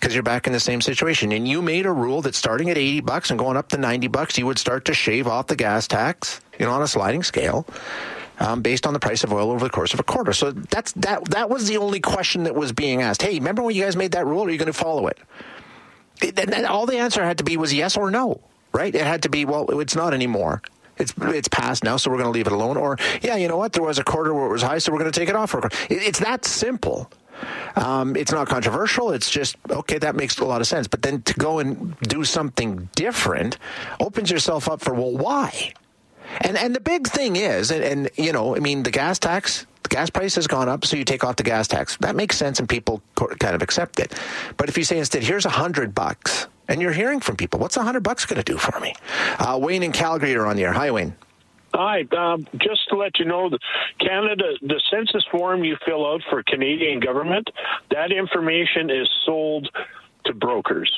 because you're back in the same situation. And you made a rule that starting at $80 and going up to $90, you would start to shave off the gas tax, on a sliding scale, based on the price of oil over the course of a quarter. So that was the only question that was being asked. Hey, remember when you guys made that rule? Are you going to follow it? And all the answer had to be was yes or no, right? It had to be, well, it's not anymore. It's passed now, so we're going to leave it alone. Or, yeah, you know what? There was a quarter where it was high, so we're going to take it off for a quarter. It's that simple. It's not controversial. It's just, okay, that makes a lot of sense. But then to go and do something different opens yourself up for, well, why? And the big thing is, the gas tax, the gas price has gone up, so you take off the gas tax. That makes sense, and people kind of accept it. But if you say instead, here's $100, and you're hearing from people, what's $100 going to do for me? Wayne in Calgary are on the air. Hi, Wayne. Hi. Just to let you know, Canada, the census form you fill out for Canadian government, that information is sold to brokers.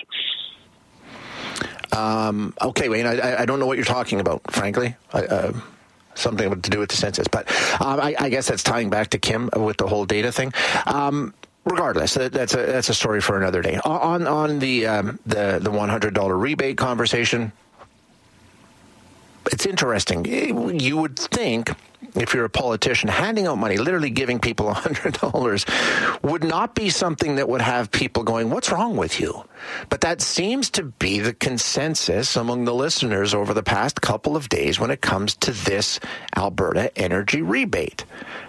Okay, Wayne, I don't know what you're talking about, frankly. Something to do with the census. But I guess that's tying back to Kim with the whole data thing. Regardless, that's a story for another day. On the $100 rebate conversation, it's interesting. You would think if you're a politician, handing out money, literally giving people $100 would not be something that would have people going, what's wrong with you? But that seems to be the consensus among the listeners over the past couple of days when it comes to this Alberta energy rebate.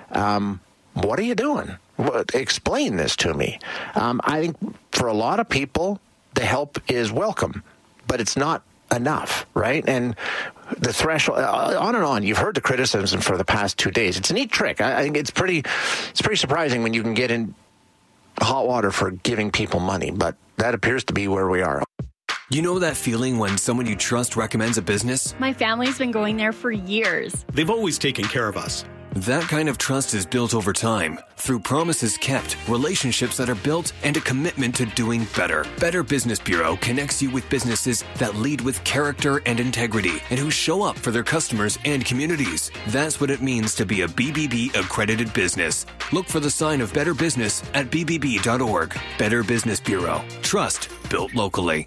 What are you doing? Explain this to me. I think for a lot of people, the help is welcome, but it's not enough, right? And the threshold, on and on. You've heard the criticism for the past 2 days. It's a neat trick. I think it's pretty surprising when you can get in hot water for giving people money, but that appears to be where we are. You know that feeling when someone you trust recommends a business? My family's been going there for years. They've always taken care of us. That kind of trust is built over time through promises kept, relationships that are built, and a commitment to doing better. Better Business Bureau connects you with businesses that lead with character and integrity and who show up for their customers and communities. That's what it means to be a BBB accredited business. Look for the sign of Better Business at bbb.org. Better Business Bureau. Trust built locally.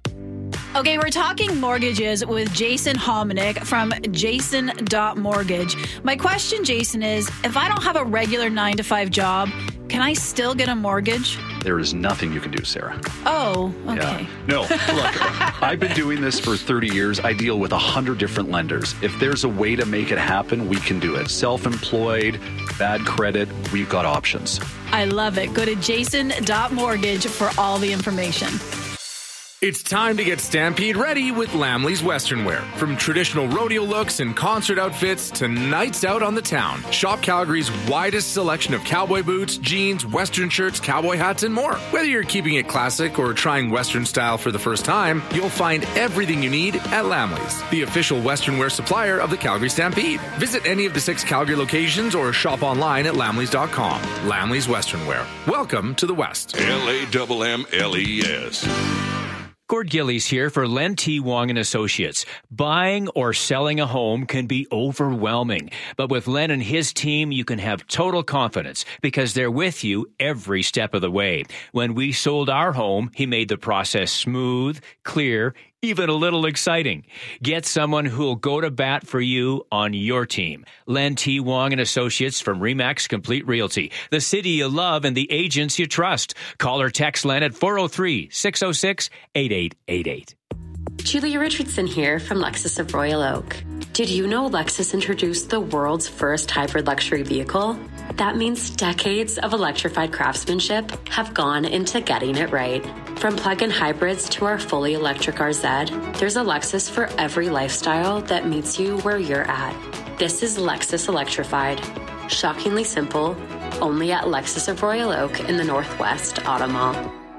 Okay, we're talking mortgages with Jason Hominick from jason.mortgage. My question, Jason, is if I don't have a regular 9-to-5 job, can I still get a mortgage? There is nothing you can do, Sarah. Oh, okay. Yeah. No, look, I've been doing this for 30 years. I deal with 100 different lenders. If there's a way to make it happen, we can do it. Self-employed, bad credit, we've got options. I love it. Go to jason.mortgage for all the information. It's time to get Stampede ready with Lamley's Western Wear. From traditional rodeo looks and concert outfits to nights out on the town. Shop Calgary's widest selection of cowboy boots, jeans, Western shirts, cowboy hats, and more. Whether you're keeping it classic or trying Western style for the first time, you'll find everything you need at Lamley's, the official Western Wear supplier of the Calgary Stampede. Visit any of the 6 Calgary locations or shop online at lamleys.com. Lamley's Western Wear. Welcome to the West. LAMMLES. Gord Gillies here for Len T. Wong and Associates. Buying or selling a home can be overwhelming, but with Len and his team, you can have total confidence because they're with you every step of the way. When we sold our home, he made the process smooth, clear, even a little exciting. Get someone who'll go to bat for you on your team. Len T. Wong and Associates from RE/MAX Complete Realty. The city you love and the agents you trust. Call or text Len at 403-606-8888. Julia Richardson here from Lexus of Royal Oak. Did you know Lexus introduced the world's first hybrid luxury vehicle? That means decades of electrified craftsmanship have gone into getting it right. From plug-in hybrids to our fully electric RZ, there's a Lexus for every lifestyle that meets you where you're at. This is Lexus Electrified. Shockingly simple, only at Lexus of Royal Oak in the Northwest Auto Mall.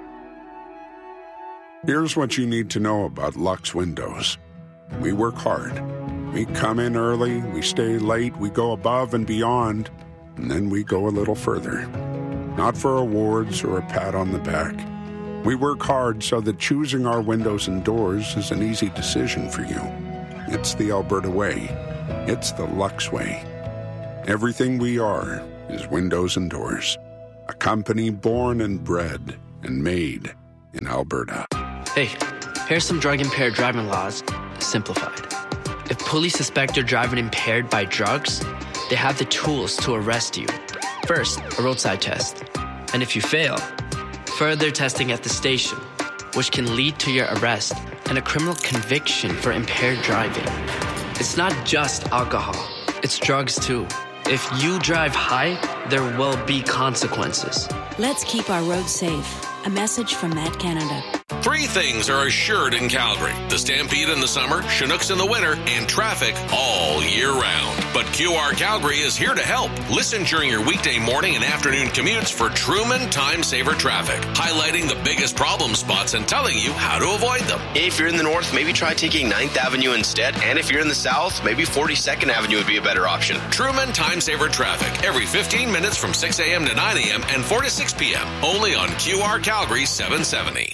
Here's what you need to know about Lux Windows. We work hard. We come in early, we stay late, we go above and beyond, and then we go a little further. Not for awards or a pat on the back. We work hard so that choosing our windows and doors is an easy decision for you. It's the Alberta way. It's the Lux way. Everything we are is windows and doors. A company born and bred and made in Alberta. Hey, here's some drug-impaired driving laws, simplified. If police suspect you're driving impaired by drugs, they have the tools to arrest you. First, a roadside test. And if you fail, further testing at the station, which can lead to your arrest and a criminal conviction for impaired driving. It's not just alcohol, it's drugs too. If you drive high, there will be consequences. Let's keep our roads safe. A message from Met Canada. 3 things are assured in Calgary: the Stampede in the summer, Chinooks in the winter, and traffic all year round. But QR Calgary is here to help. Listen during your weekday morning and afternoon commutes for Truman Time Saver Traffic, highlighting the biggest problem spots and telling you how to avoid them. If you're in the north, maybe try taking 9th Avenue instead. And if you're in the south, maybe 42nd Avenue would be a better option. Truman Time Saver Traffic, every 15 minutes from 6 a.m. to 9 a.m. and 4 to 6 p.m. Only on QR Calgary 770.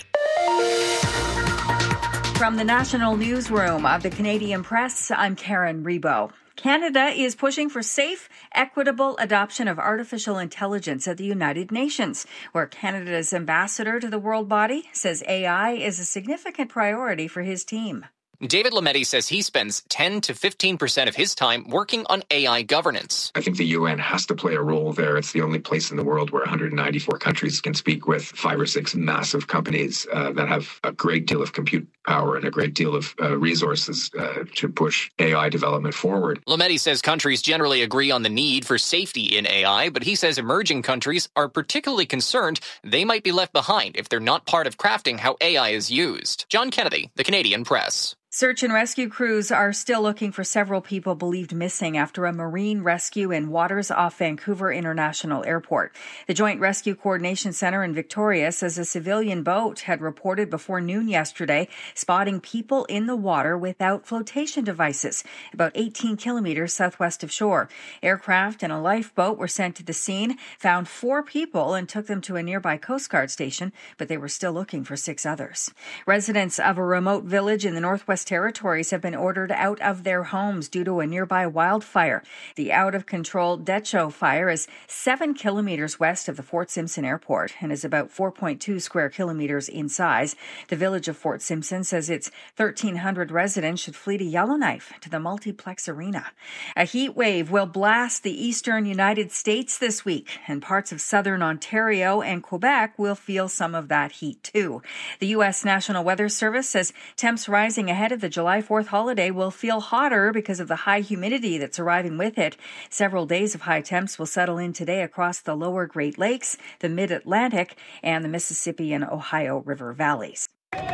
From the National Newsroom of the Canadian Press, I'm Karen Rebo. Canada is pushing for safe, equitable adoption of artificial intelligence at the United Nations, where Canada's ambassador to the world body says AI is a significant priority for his team. David Lametti says he spends 10 to 15% of his time working on AI governance. I think the UN has to play a role there. It's the only place in the world where 194 countries can speak with 5 or 6 massive companies that have a great deal of compute power and a great deal of resources to push AI development forward. Lametti says countries generally agree on the need for safety in AI, but he says emerging countries are particularly concerned they might be left behind if they're not part of crafting how AI is used. John Kennedy, The Canadian Press. Search and rescue crews are still looking for several people believed missing after a marine rescue in waters off Vancouver International Airport. The Joint Rescue Coordination Centre in Victoria says a civilian boat had reported before noon yesterday spotting people in the water without flotation devices, about 18 kilometers southwest of shore. Aircraft and a lifeboat were sent to the scene, found 4 people and took them to a nearby Coast Guard station, but they were still looking for 6 others. Residents of a remote village in the Northwest Territories have been ordered out of their homes due to a nearby wildfire. The out-of-control Decho fire is 7 kilometers west of the Fort Simpson Airport and is about 4.2 square kilometers in size. The village of Fort Simpson says its 1,300 residents should flee to Yellowknife to the Multiplex Arena. A heat wave will blast the eastern United States this week, and parts of southern Ontario and Quebec will feel some of that heat too. The U.S. National Weather Service says temps rising ahead of the July 4th holiday will feel hotter because of the high humidity that's arriving with it. Several days of high temps will settle in today across the lower Great Lakes, the Mid-Atlantic, and the Mississippi and Ohio River valleys.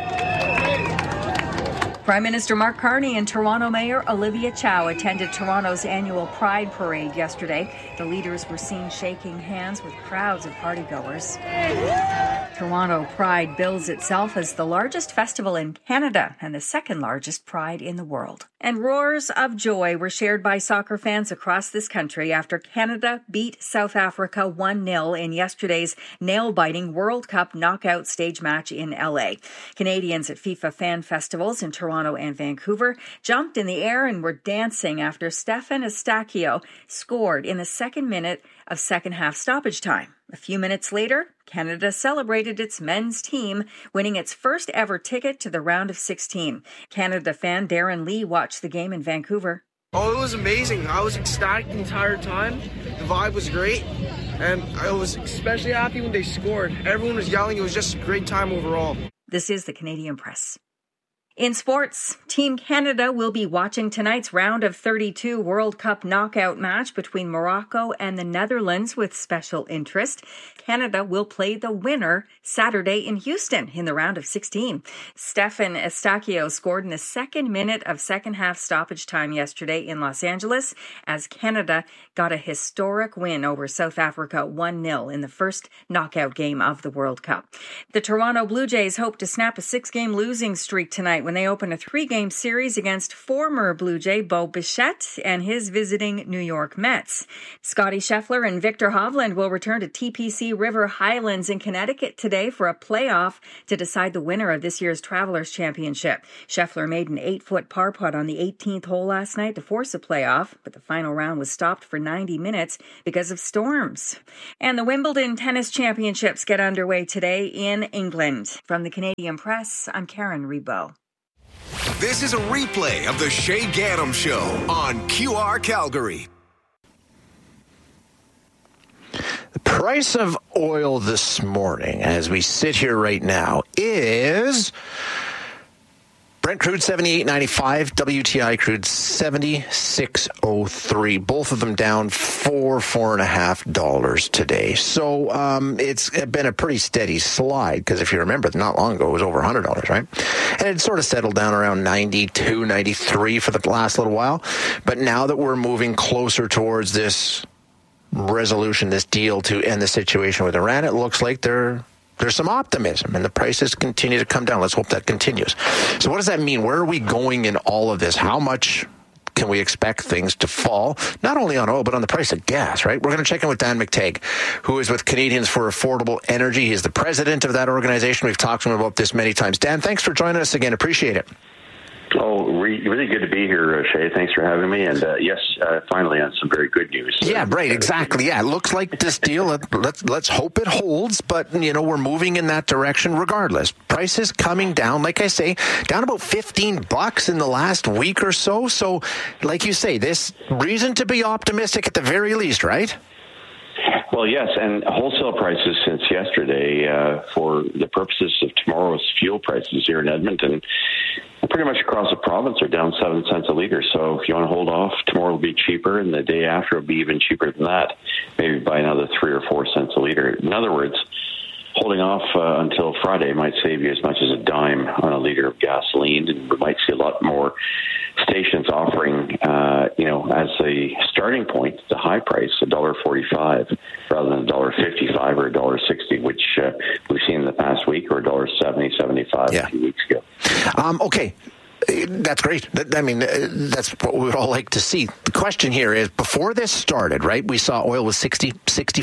Prime Minister Mark Carney and Toronto Mayor Olivia Chow attended Toronto's annual Pride Parade yesterday. The leaders were seen shaking hands with crowds of partygoers. Toronto Pride bills itself as the largest festival in Canada and the second largest pride in the world. And roars of joy were shared by soccer fans across this country after Canada beat South Africa 1-0 in yesterday's nail-biting World Cup knockout stage match in LA. Canadians at FIFA fan festivals in Toronto and Vancouver jumped in the air and were dancing after Stefan Eustaquio scored in the second minute of second-half stoppage time. A few minutes later, Canada celebrated its men's team, winning its first ever ticket to the round of 16. Canada fan Darren Lee watched the game in Vancouver. Oh, it was amazing. I was ecstatic the entire time. The vibe was great. And I was especially happy when they scored. Everyone was yelling. It was just a great time overall. This is the Canadian Press. In sports, Team Canada will be watching tonight's round of 32 World Cup knockout match between Morocco and the Netherlands with special interest. Canada will play the winner Saturday in Houston in the round of 16. Stefan Eustaquio scored in the second minute of second-half stoppage time yesterday in Los Angeles as Canada got a historic win over South Africa 1-0 in the first knockout game of the World Cup. The Toronto Blue Jays hope to snap a 6-game losing streak tonight tonight when they open a 3-game series against former Blue Jay Bo Bichette and his visiting New York Mets. Scotty Scheffler and Victor Hovland will return to TPC River Highlands in Connecticut today for a playoff to decide the winner of this year's Travelers Championship. Scheffler made an 8-foot par putt on the 18th hole last night to force a playoff, but the final round was stopped for 90 minutes because of storms. And the Wimbledon Tennis Championships get underway today in England. From the Canadian Press, I'm Karen Rebo. This is a replay of the Shay Gaddam Show on QR Calgary. The price of oil this morning, as we sit here right now, is Brent crude $78.95, WTI crude $76.03. Both of them down $4.5 today. So it's been a pretty steady slide because if you remember, not long ago it was over $100, right? And it sort of settled down around 92, 93 for the last little while. But now that we're moving closer towards this resolution, this deal to end the situation with Iran, it looks like there's some optimism, and the prices continue to come down. Let's hope that continues. So what does that mean? Where are we going in all of this? How much can we expect things to fall, not only on oil, but on the price of gas, right? We're going to check in with Dan McTeague, who is with Canadians for Affordable Energy. He's the president of that organization. We've talked to him about this many times. Dan, thanks for joining us again. Appreciate it. Oh, really good to be here, Shay. Thanks for having me. And yes, finally on some very good news. Yeah, right, exactly. Yeah, it looks like this deal, let's hope it holds, but, we're moving in that direction regardless. Prices coming down, like I say, down about $15 in the last week or so. So, like you say, this reason to be optimistic at the very least, right? Well, yes, and wholesale prices since yesterday, for the purposes of tomorrow's fuel prices here in Edmonton, pretty much across the province are down 7 cents a liter. So if you want to hold off, tomorrow will be cheaper, and the day after will be even cheaper than that, maybe by another 3 or 4 cents a liter. In other words, holding off until Friday might save you as much as a dime on a liter of gasoline, and we might see a lot more stations offering, as a starting point, the high price, $1.45 rather than $1.55 or $1.60, which we've seen in the past week, or $1.70, $1.75 a few weeks ago. Okay. That's great. That's what we would all like to see. The question here is, before this started, right, we saw oil was $60,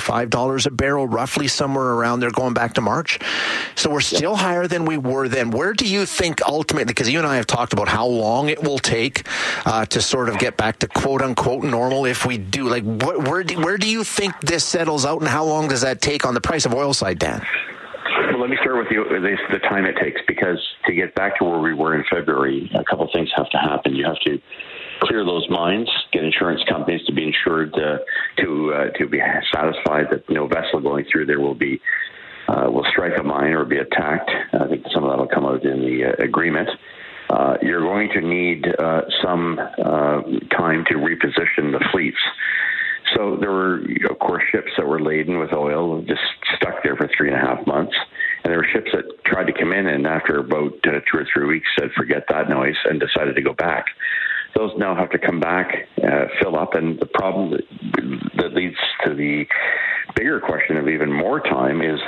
$65 a barrel, roughly somewhere around there going back to March. So we're still higher than we were then. Where do you think ultimately, because you and I have talked about how long it will take to sort of get back to quote-unquote normal if we do, like, where do you think this settles out, and how long does that take on the price of oil side, Dan? Well, let me start with the time it takes, because to get back to where we were in February, a couple of things have to happen. You have to clear those mines, get insurance companies to be insured to be satisfied that no vessel going through there will strike a mine or be attacked. I think some of that will come out in the agreement. You're going to need some time to reposition the fleets. So there were, of course, ships that were laden with oil, just stuck there for 3.5 months. And there were ships that tried to come in, and after about 2 or 3 weeks said, forget that noise, and decided to go back. Those now have to come back, fill up, and the problem that leads to the bigger question of even more time is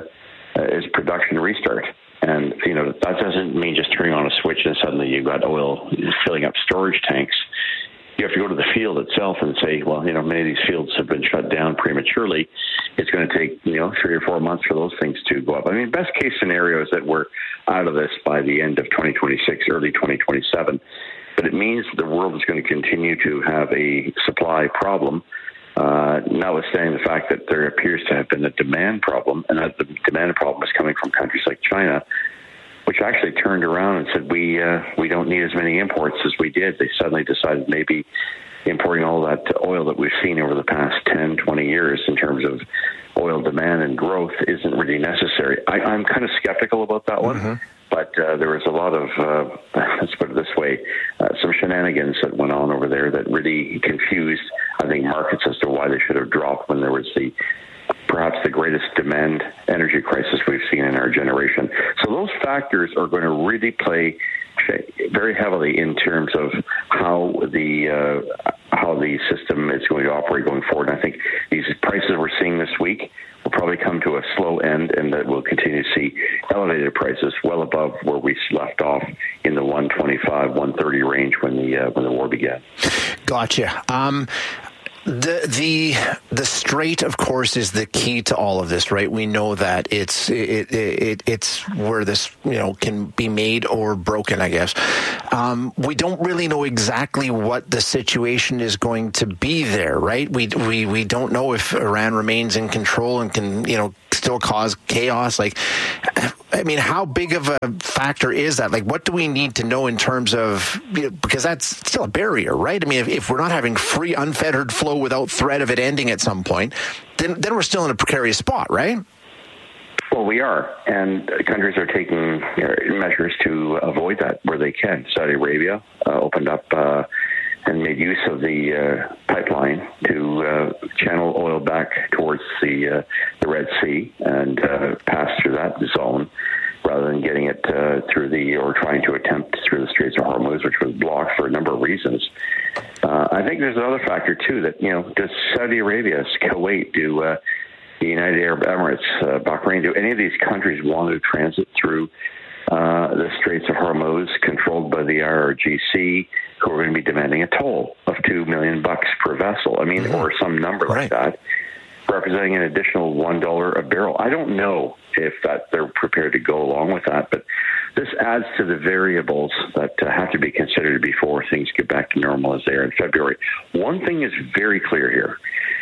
production restart. And, that doesn't mean just turning on a switch and suddenly you've got oil filling up storage tanks. You have to go to the field itself and say, well, many of these fields have been shut down prematurely. It's going to take, 3 or 4 months for those things to go up. I mean, best case scenario is that we're out of this by the end of 2026, early 2027. But it means the world is going to continue to have a supply problem, notwithstanding the fact that there appears to have been a demand problem, and that the demand problem is coming from countries like China, which actually turned around and said, we don't need as many imports as we did. They suddenly decided maybe importing all that oil that we've seen over the past 10, 20 years in terms of oil demand and growth isn't really necessary. I'm kind of skeptical about that one, but there was a lot of, let's put it this way, some shenanigans that went on over there that really confused, I think, markets as to why they should have dropped when there was perhaps the greatest demand energy crisis we've seen in our generation. So those factors are going to really play very heavily in terms of how the system is going to operate going forward. And I think these prices we're seeing this week will probably come to a slow end, and that we'll continue to see elevated prices well above where we left off in the 125, 130 range when the war began. Gotcha. The Strait, of course, is the key to all of this, right? We know that it's where this can be made or broken, I guess. We don't really know exactly what the situation is going to be there, right? We don't know if Iran remains in control and can still cause chaos. Like, I mean, how big of a factor is that? Like, what do we need to know in terms of, because that's still a barrier, right? I mean, if we're not having free, unfettered flow without threat of it ending at some point, then we're still in a precarious spot, right? Well, we are, and countries are taking measures to avoid that where they can. Saudi Arabia opened up and made use of the pipeline to channel oil back towards the Red Sea and pass through that zone rather than getting it or trying to attempt through the Straits of Hormuz, which was blocked for a number of reasons. I think there's another factor, too, that, does Saudi Arabia, Kuwait, do the United Arab Emirates, Bahrain, do any of these countries want to transit through the Straits of Hormuz, controlled by the IRGC, who are going to be demanding a toll of $2 million per vessel? I mean, or some number like that, representing an additional $1 a barrel. I don't know if they're prepared to go along with that, but this adds to the variables that have to be considered before things get back to normal as they are in February. One thing is very clear here.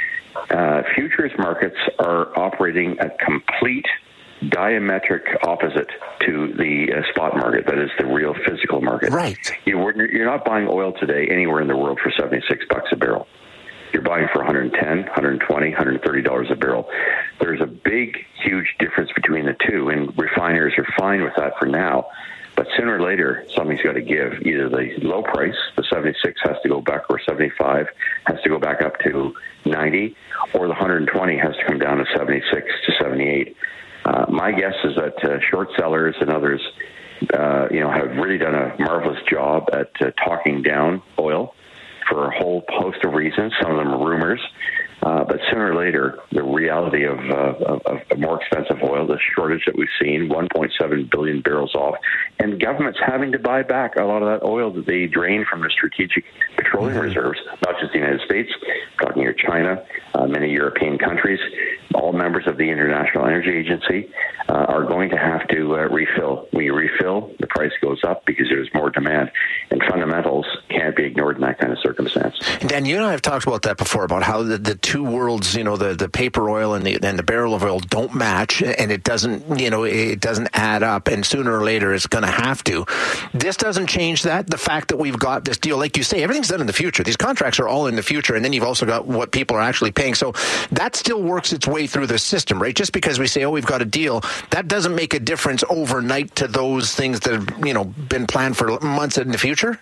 Futures markets are operating at complete diametric opposite to the spot market, that is the real physical market. Right. You're not buying oil today anywhere in the world for $76 a barrel. You're buying for $110, $120, $130 a barrel. There's a big, huge difference between the two, and refiners are fine with that for now. But sooner or later, something's got to give. Either the low price, the 76 has to go back, or 75 has to go back up to 90, or the 120 has to come down to 76 to 78. My guess is that short sellers and others, have really done a marvelous job at talking down oil for a whole host of reasons. Some of them are rumors. But sooner or later, the reality of more expensive oil, the shortage that we've seen, 1.7 billion barrels off, and governments having to buy back a lot of that oil that they drain from the strategic petroleum reserves, not just the United States, talking here China, many European countries, all members of the International Energy Agency, are going to have to refill. When you refill, the price goes up because there's more demand, and fundamentals can't be ignored in that kind of circumstance. Dan, you and I have talked about that before, about how the two worlds, the paper oil and the barrel of oil don't match, and it doesn't add up, and sooner or later it's going to have to. This doesn't change that. The fact that we've got this deal, like you say, everything's done in the future. These contracts are all in the future, and then you've also got what people are actually paying. So that still works its way through the system, right? Just because we say, we've got a deal, that doesn't make a difference overnight to those things that have, been planned for months in the future.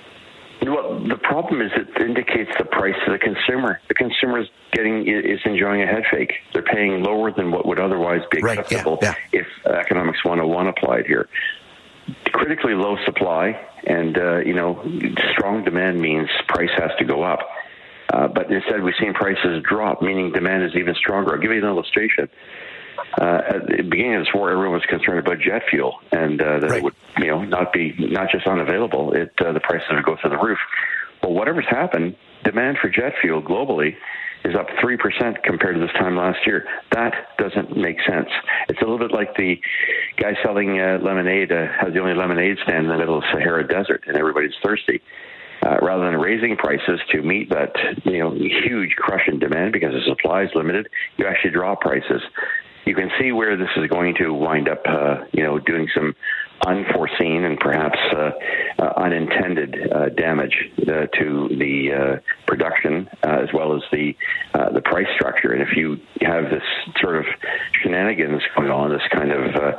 Well, the problem is it indicates the price to the consumer. The consumer is enjoying a head fake. They're paying lower than what would otherwise be acceptable if Economics 101 applied here. Critically low supply and, strong demand means price has to go up. But instead we've seen prices drop, meaning demand is even stronger. I'll give you an illustration. At the beginning of this war, everyone was concerned about jet fuel and that it would, not just unavailable. The prices would go through the roof. Well, whatever's happened, demand for jet fuel globally is up 3% compared to this time last year. That doesn't make sense. It's a little bit like the guy selling lemonade has the only lemonade stand in the middle of the Sahara Desert, and everybody's thirsty. Rather than raising prices to meet that huge crush in demand because the supply is limited, you actually drop prices. You can see where this is going to wind up, doing some unforeseen and perhaps unintended damage to the production as well as the price structure. And if you have this sort of shenanigans going on, this kind of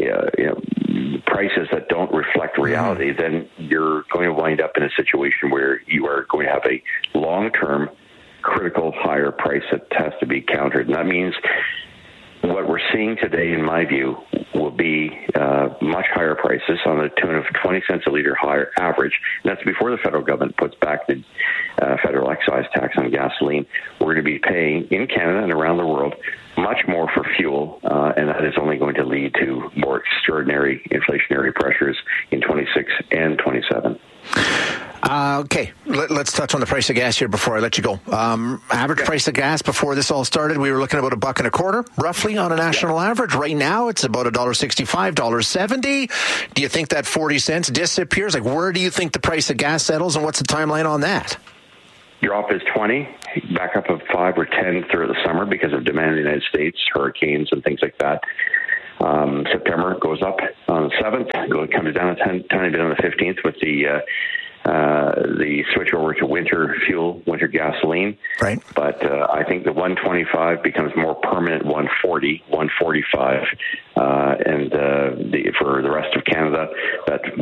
prices that don't reflect reality, then you're going to wind up in a situation where you are going to have a long-term critical higher price that has to be countered. And that means what we're seeing today, in my view, will be much higher prices on the tune of 20 cents a litre higher average. And that's before the federal government puts back the federal excise tax on gasoline. We're going to be paying in Canada and around the world much more for fuel, and that is only going to lead to more extraordinary inflationary pressures in 26 and 27. Okay, let's touch on the price of gas here before I let you go. Average price of gas before this all started, we were looking at about $1.25, roughly, on a national average. Right now, it's about $1.65, $1.70. Do you think that 40 cents disappears? Like, where do you think the price of gas settles, and what's the timeline on that? Drop is 20, back up of 5 or 10 through the summer because of demand in the United States, hurricanes and things like that. September goes up on the 7th, comes down a tiny bit on the 15th with the switch over to winter fuel, winter gasoline. Right. But I think the 125 becomes more permanent 140, 145. And for the rest of Canada, that that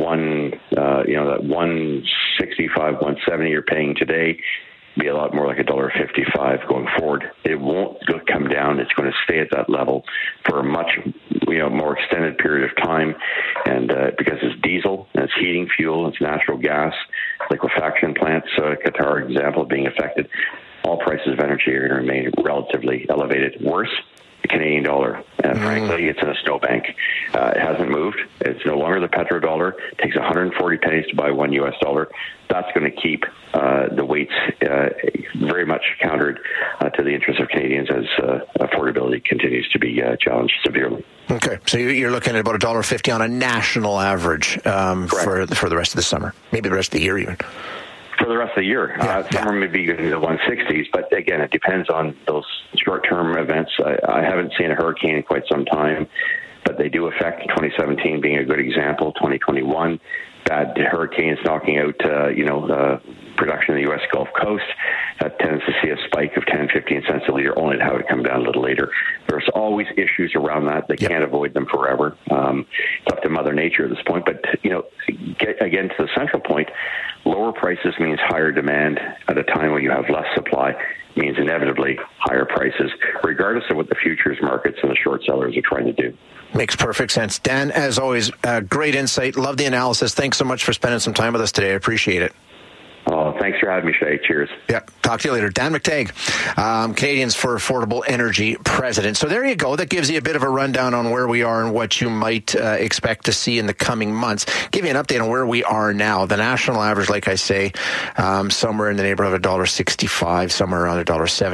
165, 170 you're paying today be a lot more like $1.55 going forward. It won't come down. It's going to stay at that level for a much more extended period of time. And because it's diesel, and it's heating fuel, it's natural gas, liquefaction plants, Qatar example being affected, all prices of energy are going to remain relatively elevated. Worse, the Canadian dollar. Frankly, it's in a snowbank. It hasn't moved. It's no longer the petrodollar. It takes 140 pennies to buy $1. That's going to keep the weights very much countered to the interests of Canadians as affordability continues to be challenged severely. Okay, so you're looking at about $1.50 on a national average for the rest of the summer, maybe the rest of the year even. For the rest of the year. Summer may be in the 160s, but again, it depends on those short-term events. I haven't seen a hurricane in quite some time, but they do affect 2017 being a good example, 2021. Bad hurricanes knocking out, production in the U.S. Gulf Coast. That tends to see a spike of 10, 15 cents a liter, only to have it come down a little later. There's always issues around that. They can't avoid them forever. It's up to Mother Nature at this point. But, again, to the central point, lower prices means higher demand at a time when you have less supply, means inevitably higher prices, regardless of what the futures markets and the short sellers are trying to do. Makes perfect sense. Dan, as always, great insight. Love the analysis. Thanks so much for spending some time with us today. I appreciate it. Oh, thanks for having me, Shay. Cheers. Yeah. Talk to you later. Dan McTeague, Canadians for Affordable Energy president. So there you go. That gives you a bit of a rundown on where we are and what you might expect to see in the coming months. Give you an update on where we are now. The national average, like I say, somewhere in the neighborhood of $1.65, somewhere around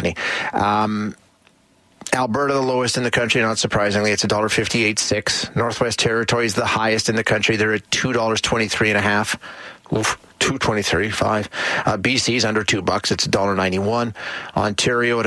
$1.70. Alberta, the lowest in the country, not surprisingly. It's $1.58.6. Northwest Territories, the highest in the country. They're at $2.23.5. Oof, $2.23.5. BC's under $2. It's $1.91. Ontario at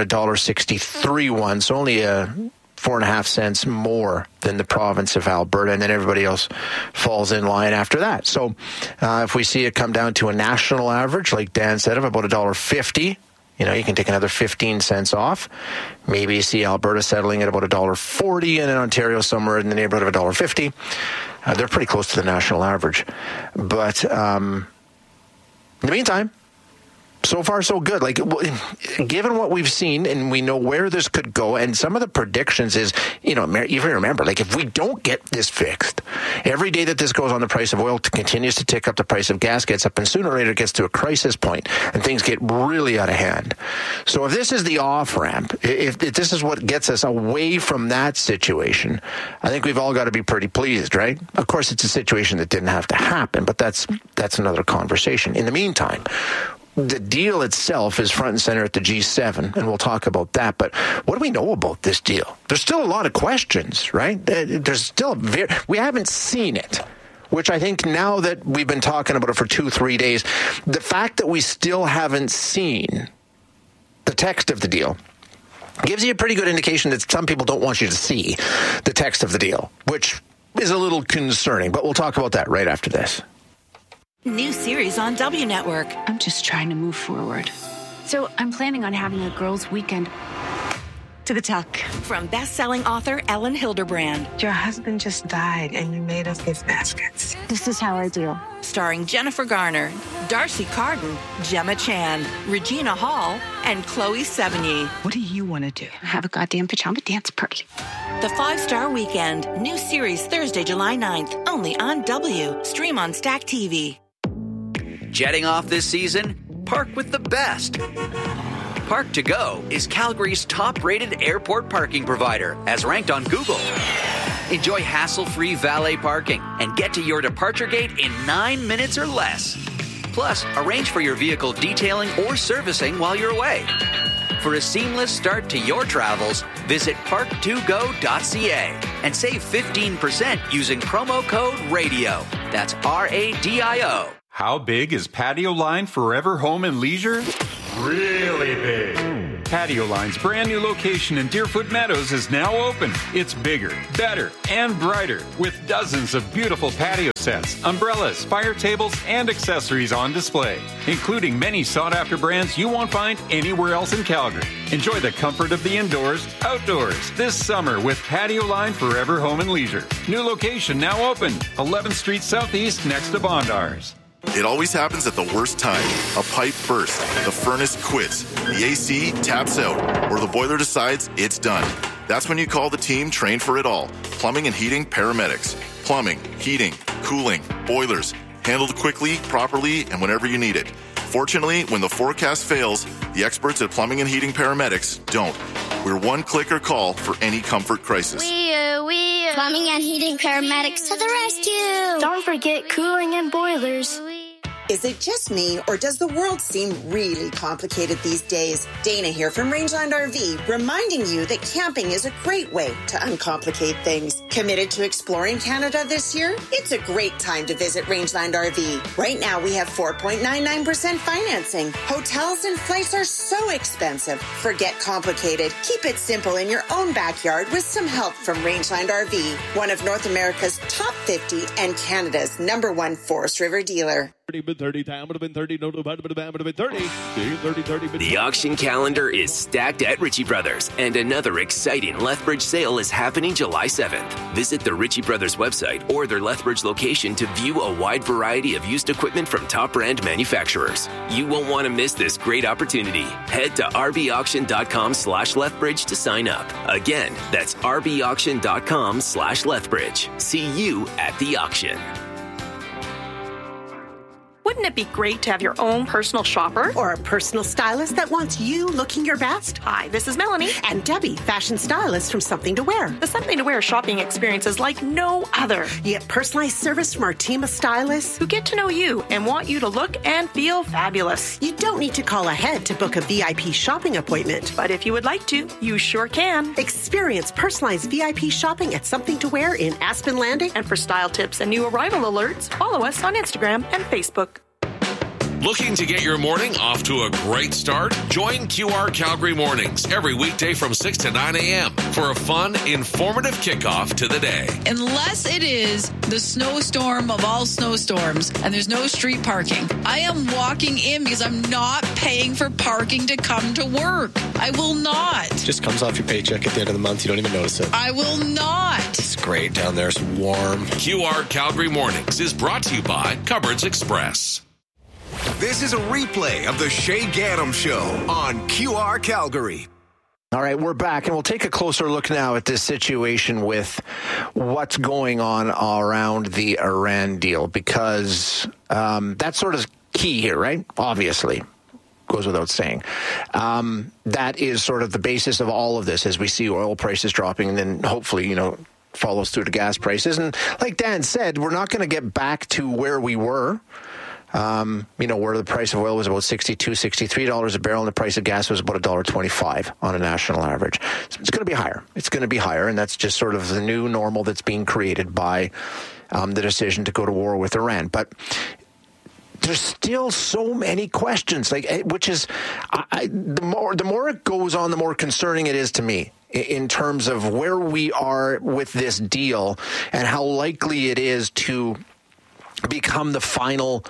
$1.63.1. So only 4.5 cents more than the province of Alberta, and then everybody else falls in line after that. So if we see it come down to a national average, like Dan said, of about $1.50, you can take another 15 cents off. Maybe you see Alberta settling at about $1.40, and in Ontario somewhere in the neighborhood of $1.50. They're pretty close to the national average. But in the meantime, so far so good. Like, given what we've seen, and we know where this could go, and some of the predictions is, you remember, like, if we don't get this fixed, every day that this goes on, the price of oil continues to tick up, the price of gas gets up, and sooner or later it gets to a crisis point, and things get really out of hand. So if this is the off-ramp, if this is what gets us away from that situation, I think we've all got to be pretty pleased, right? Of course, it's a situation that didn't have to happen, but that's another conversation. In the meantime, the deal itself is front and center at the G7, and we'll talk about that. But what do we know about this deal? There's still a lot of questions, right? There's still we haven't seen it, which I think now that we've been talking about it for 2-3 days, the fact that we still haven't seen the text of the deal gives you a pretty good indication that some people don't want you to see the text of the deal, which is a little concerning. But we'll talk about that right after this. New series on W Network. I'm just trying to move forward. So I'm planning on having a girls' weekend. To the tuck. From best-selling author Ellen Hilderbrand. Your husband just died and you made us gift baskets. This is how I do. Starring Jennifer Garner, Darcy Carden, Gemma Chan, Regina Hall, and Chloe Sevigny. What do you want to do? Have a goddamn pajama dance party. The 5-Star Weekend. New series Thursday, July 9th. Only on W. Stream on Stack TV. Jetting off this season? park with the best. Park to Go is Calgary's top-rated airport parking provider, as ranked on Google. Enjoy hassle-free valet parking and get to your departure gate in 9 minutes or less. Plus, arrange for your vehicle detailing or servicing while you're away. For a seamless start to your travels, visit park2go.ca and save 15% using promo code RADIO. That's RADIO. How big is Patio Line Forever Home and Leisure? Really big. Patio Line's brand new location in Deerfoot Meadows is now open. It's bigger, better, and brighter with dozens of beautiful patio sets, umbrellas, fire tables, and accessories on display, including many sought-after brands you won't find anywhere else in Calgary. Enjoy the comfort of the indoors, outdoors this summer with Patio Line Forever Home and Leisure. New location now open, 11th Street Southeast next to Bondars. It always happens at the worst time. A pipe bursts, the furnace quits, the AC taps out, or the boiler decides it's done. That's when you call the team trained for it all. Plumbing and Heating Paramedics. Plumbing, heating, cooling, boilers. Handled quickly, properly, and whenever you need it. Fortunately, when the forecast fails, the experts at Plumbing and Heating Paramedics don't. We're one click or call for any comfort crisis. Plumbing and Heating Paramedics to the rescue. Don't forget cooling and boilers. Is it just me, or does the world seem really complicated these days? Dana here from Rangeland RV, reminding you that camping is a great way to uncomplicate things. Committed to exploring Canada this year? It's a great time to visit Rangeland RV. Right now, we have 4.99% financing. Hotels and flights are so expensive. Forget complicated. Keep it simple in your own backyard with some help from Rangeland RV, one of North America's top 50 and Canada's #1 Forest River dealer. The auction calendar is stacked at Ritchie Brothers, and another exciting Lethbridge sale is happening July 7th. Visit the Ritchie Brothers website or their Lethbridge location to view a wide variety of used equipment from top brand manufacturers. You won't want to miss this great opportunity. Head to rbauction.com/Lethbridge to sign up. Again, that's rbauction.com/Lethbridge. See you at the auction. Wouldn't it be great to have your own personal shopper? Or a personal stylist that wants you looking your best? Hi, this is Melanie. And Debbie, fashion stylist from Something to Wear. The Something to Wear shopping experience is like no other. You get personalized service from our team of stylists who get to know you and want you to look and feel fabulous. You don't need to call ahead to book a VIP shopping appointment. But if you would like to, you sure can. Experience personalized VIP shopping at Something to Wear in Aspen Landing. And for style tips and new arrival alerts, follow us on Instagram and Facebook. Looking to get your morning off to a great start? Join QR Calgary Mornings every weekday from 6 to 9 a.m. for a fun, informative kickoff to the day. Unless it is the snowstorm of all snowstorms and there's no street parking, I am walking in because I'm not paying for parking to come to work. I will not. It just comes off your paycheck at the end of the month. You don't even notice it. I will not. It's great down there. It's warm. QR Calgary Mornings is brought to you by Cupboards Express. This is a replay of the Shay Gaddam Show on QR Calgary. All right, we're back, and we'll take a closer look now at this situation with what's going on around the Iran deal, because that's sort of key here, right? Obviously. Goes without saying. That is sort of the basis of all of this as we see oil prices dropping, and then hopefully, follows through to gas prices. And like Dan said, we're not going to get back to where we were. Where the price of oil was about $62, $63 a barrel, and the price of gas was about $1.25 on a national average. So it's going to be higher. It's going to be higher, and that's just sort of the new normal that's being created by the decision to go to war with Iran. But there's still so many questions, which is the more it goes on, the more concerning it is to me in terms of where we are with this deal and how likely it is to become the final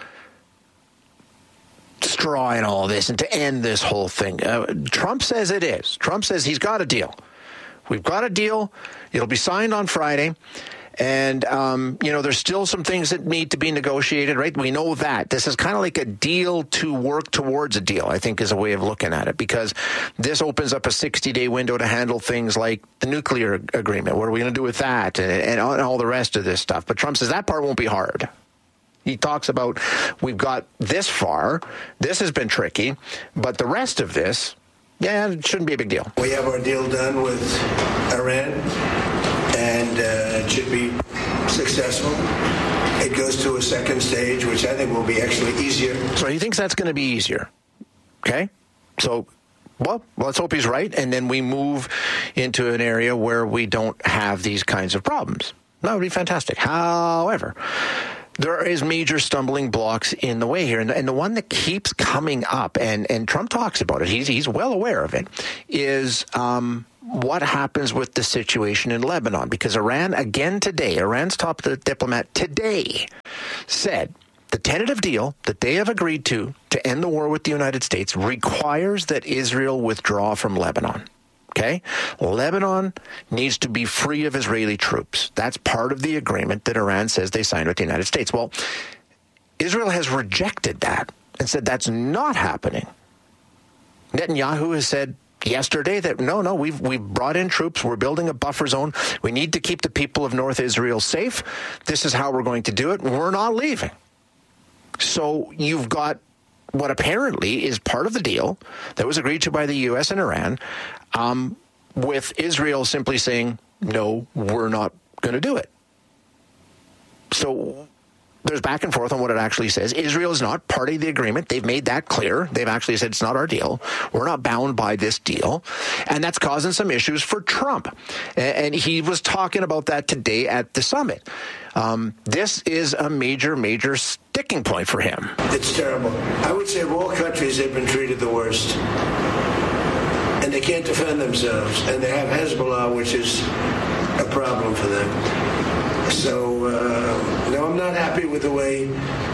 straw in all this and to end this whole thing. Trump says it is. Trump says he's got a deal. We've got a deal. It'll be signed on Friday. And, there's still some things that need to be negotiated, right? We know that. This is kind of like a deal to work towards a deal, I think, is a way of looking at it, because this opens up a 60-day window to handle things like the nuclear agreement. What are we going to do with that? And all the rest of this stuff. But Trump says that part won't be hard. He talks about we've got this far, this has been tricky, but the rest of this, it shouldn't be a big deal. We have our deal done with Iran, and it should be successful. It goes to a second stage, which I think will be actually easier. So he thinks that's going to be easier. Okay? So, well, let's hope he's right, and then we move into an area where we don't have these kinds of problems. That would be fantastic. However, there is major stumbling blocks in the way here, and the one that keeps coming up, and Trump talks about it, he's well aware of it, is what happens with the situation in Lebanon. Because Iran, again today, Iran's top diplomat today said the tentative deal that they have agreed to end the war with the United States requires that Israel withdraw from Lebanon. Okay? Lebanon needs to be free of Israeli troops. That's part of the agreement that Iran says they signed with the United States. Well, Israel has rejected that and said that's not happening. Netanyahu has said yesterday that no, we've brought in troops. We're building a buffer zone. We need to keep the people of North Israel safe. This is how we're going to do it. We're not leaving. So you've got what apparently is part of the deal that was agreed to by the U.S. and Iran, with Israel simply saying, no, we're not going to do it. So there's back and forth on what it actually says. Israel is not part of the agreement. They've made that clear. They've actually said it's not our deal. We're not bound by this deal. And that's causing some issues for Trump. And he was talking about that today at the summit. This is a major, major sticking point for him. It's terrible. I would say of all countries, they've been treated the worst. And they can't defend themselves. And they have Hezbollah, which is a problem for them. So, no, I'm not happy with the way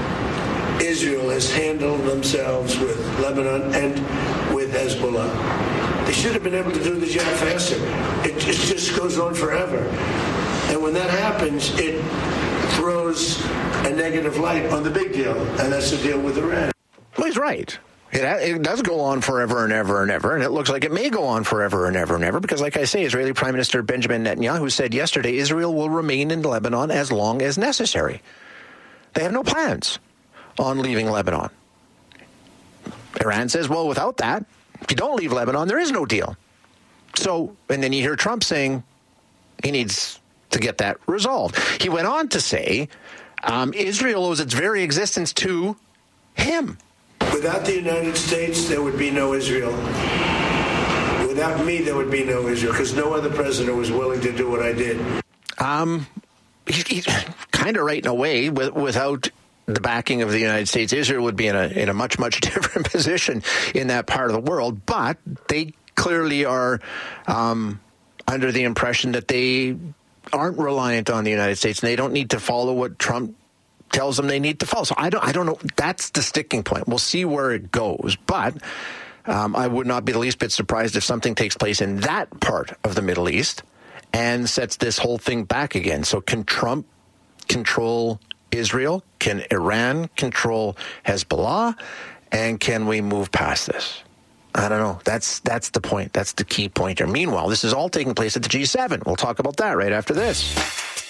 Israel has handled themselves with Lebanon and with Hezbollah. They should have been able to do the job faster. It just goes on forever. And when that happens, it throws a negative light on the big deal, and that's the deal with Iran. Well, he's right. It does go on forever and ever and ever, and it looks like it may go on forever and ever and ever, because like I say, Israeli Prime Minister Benjamin Netanyahu said yesterday Israel will remain in Lebanon as long as necessary. They have no plans on leaving Lebanon. Iran says, well, without that, if you don't leave Lebanon, there is no deal. So, and then you hear Trump saying he needs to get that resolved. He went on to say Israel owes its very existence to him. Without the United States, there would be no Israel. Without me, there would be no Israel, because no other president was willing to do what I did. He's kind of right in a way. Without the backing of the United States, Israel would be in a much, much different position in that part of the world. But they clearly are under the impression that they aren't reliant on the United States, and they don't need to follow what Trump tells them they need to follow. So I don't know. That's the sticking point. We'll see where it goes. But I would not be the least bit surprised if something takes place in that part of the Middle East and sets this whole thing back again. So can Trump control Israel? Can Iran control Hezbollah? And can we move past this? I don't know. That's the point. That's the key point here. Meanwhile, this is all taking place at the G7. We'll talk about that right after this.